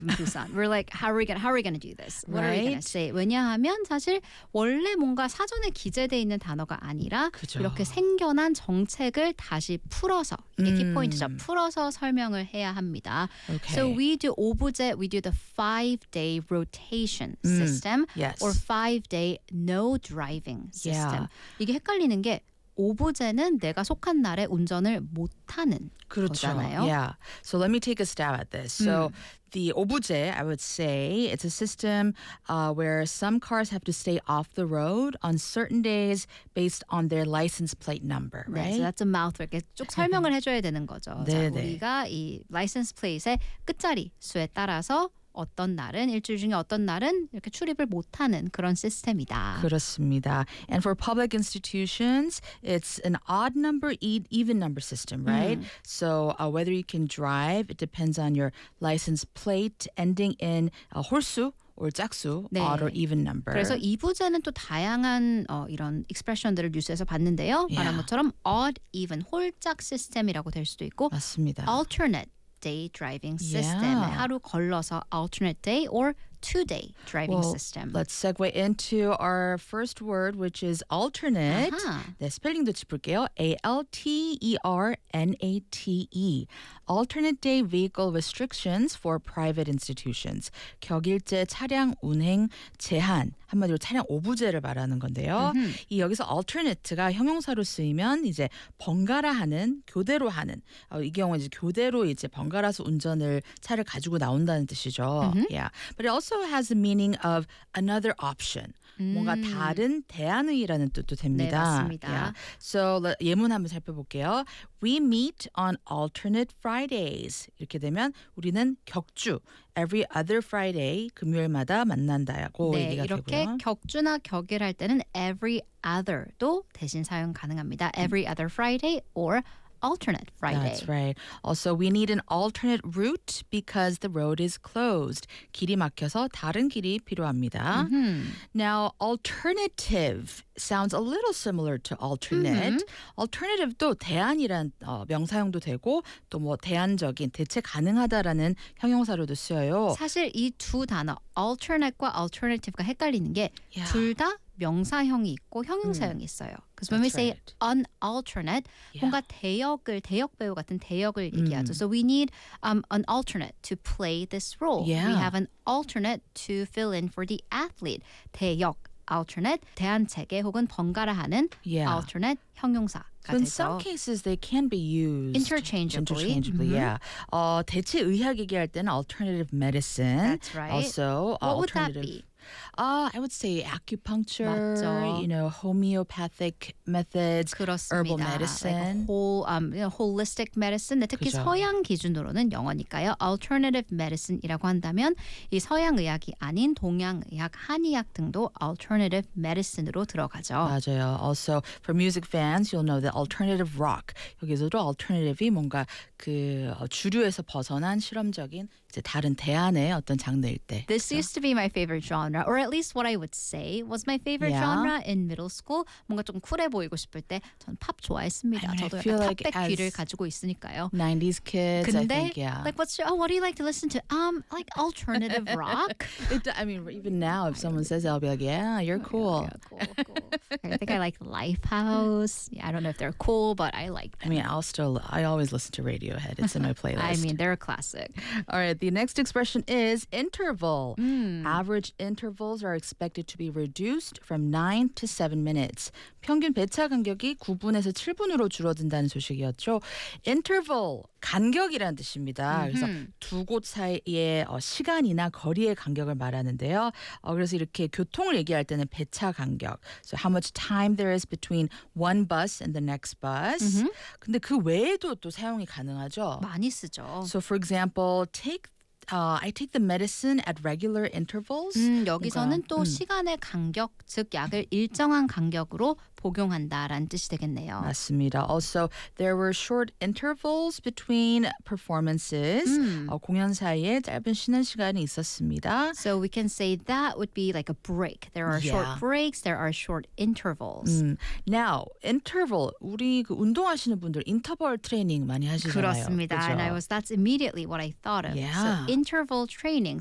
Busan. We're like, how are we gonna do this? What are we gonna Right. say? 왜냐하면 사실 원래 뭔가 사전에 기재돼 있는 단어가 아니라 그죠. 이렇게 생겨난 정책을 다시 풀어서 이게 키포인트죠. 풀어서 설명을 해야 합니다. Okay. So we do 오부제, we do the 5-day rotation system Yes. or 5-day no driving system. Yeah. 이게 헷갈리는 게 오부제는 내가 속한 날에 운전을 못하는 그렇죠. 거잖아요. Yeah. So let me take a stab at this. So the 오부제, I would say, it's a system where some cars have to stay off the road on certain days based on their license plate number, 네, right? so that's a mouthful. 이렇게 쭉 설명을 해줘야 되는 거죠. 자, 네네. 우리가 이 라이센스 플레이트의 끝자리 수에 따라서 어떤 날은 일주일 중에 어떤 날은 이렇게 출입을 못하는 그런 시스템이다. 그렇습니다. And for public institutions, it's an odd number, even number system, right? So whether you can drive, it depends on your license plate ending in 홀수 or 짝수, 네. odd or even number. 그래서 이 부제는 또 다양한 이런 익스프레션들을 뉴스에서 봤는데요. 말한 것처럼 odd, even, 홀짝 시스템이라고 될 수도 있고 맞습니다. alternate day driving system. Yeah. 하루 걸러서 alternate day or 2-day driving Well, system. let's segue into our first word, which is alternate. 아하. 네, 스펠링도 짚을게요. alternate. Alternate day vehicle restrictions for private institutions. 격일제 차량 운행 제한. 한마디로 차량 오부제를 말하는 건데요. 이 여기서 alternate가 형용사로 쓰이면 이제 번갈아 하는, 교대로 하는. 이 경우에 이제 교대로 이제 번갈아서 운전을 차를 가지고 나온다는 뜻이죠. Yeah. But it also has the meaning of another option. 뭔가 다른 대안의라는 뜻도 됩니다. 네, 맞습니다. Yeah. So 예문 한번 살펴볼게요. We meet on alternate Fridays. 이렇게 되면 우리는 격주 every other Friday 금요일마다 만난다고 네, 얘기가 이렇게 되고요. 격주나 격일할 때는 every other도 대신 사용 가능합니다. Every other Friday or alternate Friday. That's right. Also, we need an alternate route because the road is closed. 길이 막혀서 다른 길이 필요합니다. Now, alternative sounds a little similar to alternate. Alternative도 대안이란 명사형도 되고 또 뭐 대안적인 대체 가능하다라는 형용사로도 쓰여요. 사실 이 두 단어 alternate과 alternative가 헷갈리는 게 둘 다 명사형이 있고 형용사형이 있어요. Because when we That's say right. unalternate, 뭔가 대역 배우 같은 대역을 얘기하죠. So we need an alternate to play this role. Yeah. We have an alternate to fill in for the athlete. 대역, alternate, 대안체계 혹은 번갈아 하는 Yeah. alternate 형용사가 So in 되죠. some cases, they can be used Interchangeably. Yeah. 대체 의학 얘기할 때는 alternative medicine. That's right. Also, What would that alternative. be? I would say acupuncture, 맞죠. homeopathic methods, 그렇습니다. herbal medicine. Like whole, holistic medicine. 네, 특히 그죠. 서양 기준으로는 영어니까요. Alternative medicine이라고 한다면 이 서양 의학이 아닌 동양 의학, 한의학 등도 alternative medicine으로 들어가죠. 맞아요. Also, for music fans, you'll know that alternative rock. 여기서도 alternative이 뭔가 그 주류에서 벗어난 실험적인 이제 다른 대안의 어떤 장르일 때. This used to be my favorite genre, or at least what I would say was my favorite Yeah. genre in middle school. 뭔가 좀 쿨해 보이고 싶을 때 전 팝 좋아했습니다. I mean, I 저도 feel 약간 like 탑백 as 귀를 가지고 있으니까요. 90s kids, I 근데 think, yeah. like what do you like to listen to? Like alternative rock. I mean, even now, if someone says that, I'll be like, yeah, you're cool. Yeah, cool. I think I like Lifehouse. Yeah, I don't know if they're cool, but I like I them. mean, I always listen to Radiohead. It's in my playlist. I mean, they're a classic. All right, the next expression is interval. Average intervals are expected to be reduced from 9 to 7 minutes. 평균 배차 간격이 9분에서 7분으로 줄어든다는 소식이었죠. Interval, 간격이라는 뜻입니다. 그래서 두 곳 사이의 시간이나 거리의 간격을 말하는데요. 그래서 이렇게 교통을 얘기할 때는 배차 간격. So how much time there is between one bus and the next bus. 근데 그 외에도 또 사용이 가능하죠. 많이 쓰죠. So for example, I take the medicine at regular intervals. 여기서는 또 시간의 간격, 즉 약을 일정한 간격으로 복용한다라는 뜻이 되겠네요. 맞습니다. Also, there were short intervals between performances. 공연 사이에 짧은 쉬는 시간이 있었습니다. So we can say that would be like a break. There are Yeah. short breaks, there are short intervals. Now, interval. 우리 그 운동하시는 분들 인터벌 트레이닝 많이 하시잖아요. 그렇습니다. 그죠? And that's immediately what I thought of. Yeah. So interval training.